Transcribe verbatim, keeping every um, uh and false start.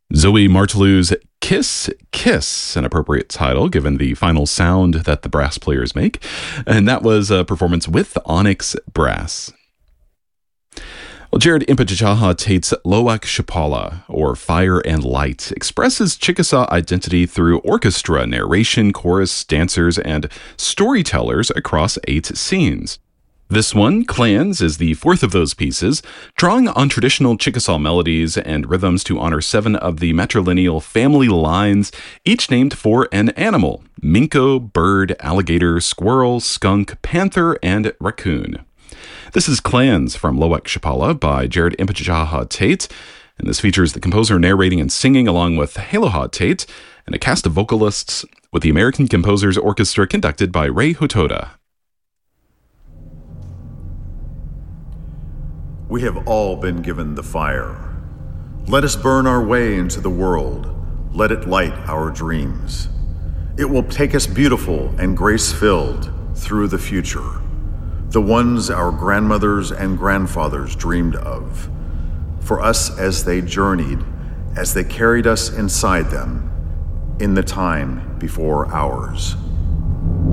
Zoe Martelou's Kiss, Kiss, an appropriate title given the final sound that the brass players make. And that was a performance with Onyx Brass. Well, Jared Impijaha Tate's Loak Shapala, or Fire and Light, expresses Chickasaw identity through orchestra, narration, chorus, dancers, and storytellers across eight scenes. This one, Clans, is the fourth of those pieces, drawing on traditional Chickasaw melodies and rhythms to honor seven of the matrilineal family lines, each named for an animal: minko, bird, alligator, squirrel, skunk, panther, and raccoon. This is Clans from Loak Shapala by Jared Impijaha Tate, and this features the composer narrating and singing along with Haloha Tate and a cast of vocalists with the American Composers Orchestra conducted by Ray Hotoda. We have all been given the fire. Let us burn our way into the world. Let it light our dreams. It will take us beautiful and grace-filled through the future, the ones our grandmothers and grandfathers dreamed of, for us as they journeyed, as they carried us inside them in the time before ours.